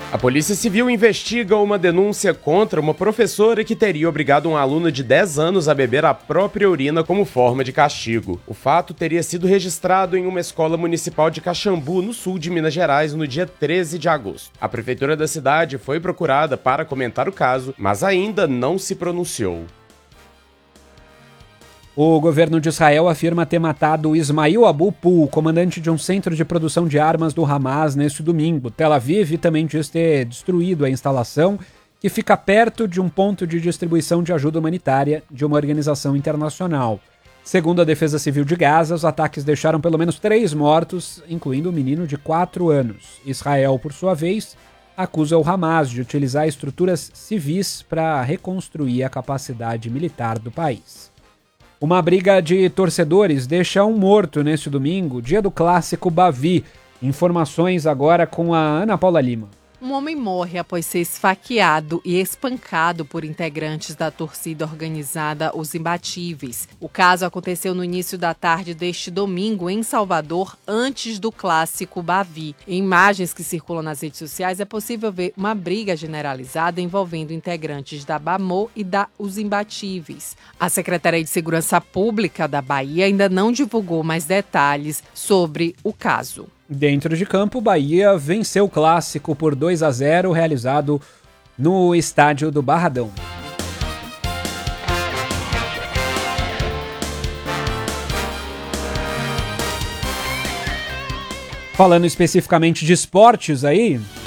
A Polícia Civil investiga uma denúncia contra uma professora que teria obrigado uma aluna de 10 anos a beber a própria urina como forma de castigo. O fato teria sido registrado em uma escola municipal de Caxambu, no sul de Minas Gerais, no dia 13 de agosto. A prefeitura da cidade foi procurada para comentar o caso, mas ainda não se pronunciou. O governo de Israel afirma ter matado Ismail Abu Pul, comandante de um centro de produção de armas do Hamas, neste domingo. Tel Aviv também diz ter destruído a instalação, que fica perto de um ponto de distribuição de ajuda humanitária de uma organização internacional. Segundo a Defesa Civil de Gaza, os ataques deixaram pelo menos 3 mortos, incluindo um menino de 4 anos. Israel, por sua vez, acusa o Hamas de utilizar estruturas civis para reconstruir a capacidade militar do país. Uma briga de torcedores deixa um morto neste domingo, dia do clássico Bavi. Informações agora com a Ana Paula Lima. Um homem morre após ser esfaqueado e espancado por integrantes da torcida organizada Os Imbatíveis. O caso aconteceu no início da tarde deste domingo em Salvador, antes do clássico Bavi. Em imagens que circulam nas redes sociais é possível ver uma briga generalizada envolvendo integrantes da BAMO e da Os Imbatíveis. A Secretaria de Segurança Pública da Bahia ainda não divulgou mais detalhes sobre o caso. Dentro de campo, o Bahia venceu o clássico por 2-0, realizado no estádio do Barradão. Falando especificamente de esportes aí,